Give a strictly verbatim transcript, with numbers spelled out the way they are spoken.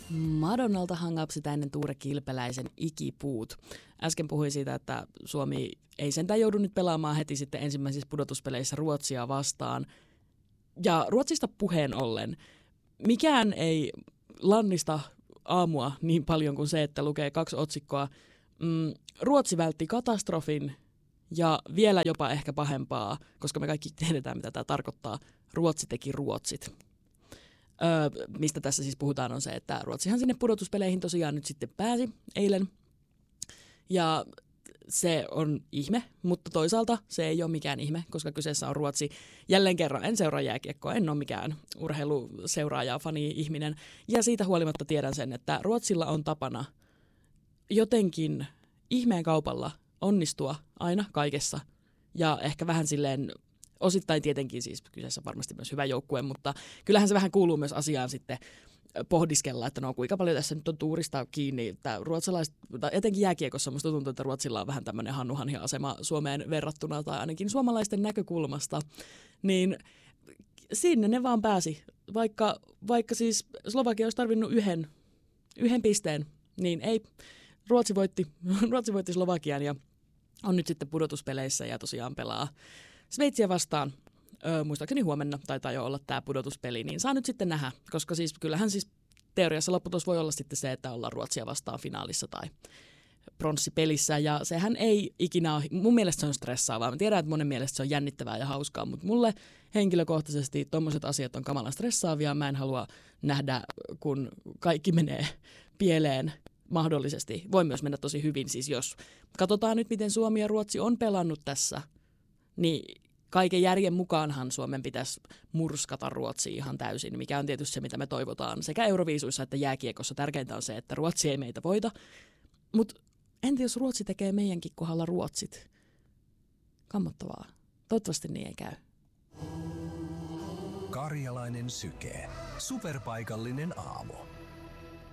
Madonnalta hangap sitä ennen Tuure Kilpeläisen Ikipuut. Äsken puhuin siitä, että Suomi ei sentään joudu nyt pelaamaan heti sitten ensimmäisissä pudotuspeleissä Ruotsia vastaan. Ja Ruotsista puheen ollen, mikään ei lannista aamua niin paljon kuin se, että lukee kaksi otsikkoa. Mm, Ruotsi vältti katastrofin ja vielä jopa ehkä pahempaa, koska me kaikki tiedetään, mitä tämä tarkoittaa. Ruotsi teki Ruotsit. Öö, mistä tässä siis puhutaan on se, että Ruotsihan sinne pudotuspeleihin tosiaan nyt sitten pääsi eilen. Ja se on ihme, mutta toisaalta se ei ole mikään ihme, koska kyseessä on Ruotsi. Jälleen kerran en seuraa jääkiekkoa, en ole mikään urheiluseuraaja, fani-ihminen. Ja siitä huolimatta tiedän sen, että Ruotsilla on tapana jotenkin ihmeen kaupalla onnistua aina kaikessa. Ja ehkä vähän silleen, osittain tietenkin siis kyseessä varmasti myös hyvä joukkue, mutta kyllähän se vähän kuuluu myös asiaan sitten pohdiskella, että no kuinka paljon tässä nyt on tuurista kiinni. Että ruotsalaiset, etenkin jääkiekossa musta tuntuu, että Ruotsilla on vähän tämmöinen hannuhanhi-asema Suomeen verrattuna tai ainakin suomalaisten näkökulmasta. Niin sinne ne vaan pääsi. Vaikka, vaikka siis Slovakia olisi tarvinnut yhden, yhden pisteen, niin ei. Ruotsi voitti, Ruotsi voitti Slovakian ja on nyt sitten pudotuspeleissä ja tosiaan pelaa Sveitsiä vastaan. Öö, muistaakseni huomenna taitaa jo olla tämä pudotuspeli, niin saa nyt sitten nähdä, koska siis kyllähän siis teoriassa lopputulos voi olla sitten se, että ollaan Ruotsia vastaan finaalissa tai pronssipelissä, ja sehän ei ikinä ole, mun mielestä se on stressaavaa. Mä tiedän, että monen mielestä se on jännittävää ja hauskaa, mutta mulle henkilökohtaisesti tommoset asiat on kamalan stressaavia. Mä en halua nähdä, kun kaikki menee pieleen mahdollisesti. Voi myös mennä tosi hyvin, siis jos katsotaan nyt, miten Suomi ja Ruotsi on pelannut tässä, niin kaiken järjen mukaanhan Suomen pitäisi murskata Ruotsia ihan täysin, mikä on tietysti se, mitä me toivotaan. Sekä Euroviisuissa että jääkiekossa tärkeintä on se, että Ruotsi ei meitä voita. Mutta entä jos Ruotsi tekee meidänkin kohdalla Ruotsit? Kammottavaa. Toivottavasti niin ei käy. Karjalainen syke. Superpaikallinen aamu.